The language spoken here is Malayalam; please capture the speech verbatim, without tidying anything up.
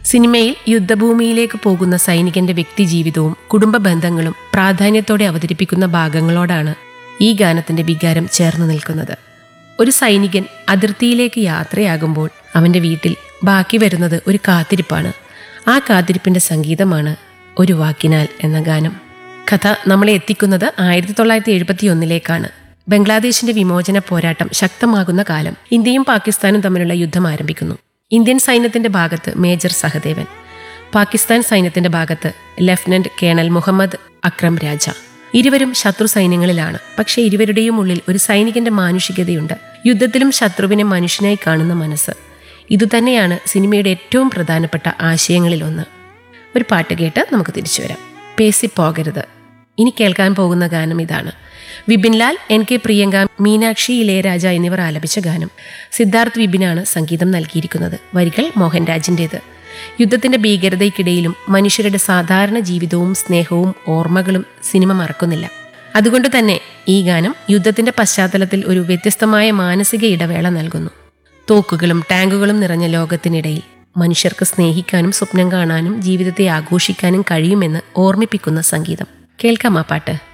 സിനിമയിൽ യുദ്ധഭൂമിയിലേക്ക് പോകുന്ന സൈനികന്റെ വ്യക്തിജീവിതവും കുടുംബ ബന്ധങ്ങളും പ്രാധാന്യത്തോടെ അവതരിപ്പിക്കുന്ന ഭാഗങ്ങളോടാണ് ഈ ഗാനത്തിന്റെ വികാരം ചേർന്ന് നിൽക്കുന്നത്. ഒരു സൈനികൻ അതിർത്തിയിലേക്ക് യാത്രയാകുമ്പോൾ അവന്റെ വീട്ടിൽ ബാക്കി വരുന്നത് ഒരു കാത്തിരിപ്പാണ്. ആ കാത്തിരിപ്പിന്റെ സംഗീതമാണ് ഒരു വാക്കിനാൽ എന്ന ഗാനം. കഥ നമ്മളെ എത്തിക്കുന്നത് ആയിരത്തി തൊള്ളായിരത്തി എഴുപത്തി ഒന്നിലേക്കാണ്. ബംഗ്ലാദേശിന്റെ വിമോചന പോരാട്ടം ശക്തമാകുന്ന കാലം. ഇന്ത്യയും പാകിസ്ഥാനും തമ്മിലുള്ള യുദ്ധം ആരംഭിക്കുന്നു. ഇന്ത്യൻ സൈന്യത്തിന്റെ ഭാഗത്ത് മേജർ സഹദേവൻ, പാകിസ്ഥാൻ സൈന്യത്തിന്റെ ഭാഗത്ത് ലഫ്റ്റനന്റ് കേണൽ മുഹമ്മദ് അക്രം രാജ. ഇരുവരും ശത്രു സൈന്യങ്ങളിലാണ്. പക്ഷേ ഇരുവരുടെയും ഉള്ളിൽ ഒരു സൈനികന്റെ മാനുഷികതയുണ്ട്. യുദ്ധത്തിലും ശത്രുവിനെ മനുഷ്യനായി കാണുന്ന മനസ്സ്. ഇതുതന്നെയാണ് സിനിമയുടെ ഏറ്റവും പ്രധാനപ്പെട്ട ആശയങ്ങളിലൊന്ന്. ഒരു പാട്ട് കേട്ട് നമുക്ക് തിരിച്ചു വരാം. പേസിപ്പോകരുത്. ഇനി കേൾക്കാൻ പോകുന്ന ഗാനം ഇതാണ്. വിപിൻ ലാൽ, എൻ കെ പ്രിയങ്ക, മീനാക്ഷി, ഇളയരാജ എന്നിവർ ആലപിച്ച ഗാനം. സിദ്ധാർത്ഥ് വിപിനാണ് സംഗീതം നൽകിയിരിക്കുന്നത്. വരികൾ മോഹൻരാജിൻ്റേത്. യുദ്ധത്തിന്റെ ഭീകരതയ്ക്കിടയിലും മനുഷ്യരുടെ സാധാരണ ജീവിതവും സ്നേഹവും ഓർമ്മകളും സിനിമ മറക്കുന്നില്ല. അതുകൊണ്ട് തന്നെ ഈ ഗാനം യുദ്ധത്തിന്റെ പശ്ചാത്തലത്തിൽ ഒരു വ്യത്യസ്തമായ മാനസിക ഇടവേള നൽകുന്നു. തോക്കുകളും ടാങ്കുകളും നിറഞ്ഞ ലോകത്തിനിടയിൽ മനുഷ്യർക്ക് സ്നേഹിക്കാനും സ്വപ്നം കാണാനും ജീവിതത്തെ ആഘോഷിക്കാനും കഴിയുമെന്ന് ഓർമ്മിപ്പിക്കുന്ന സംഗീതം. കേൾക്കാം ആ പാട്ട്.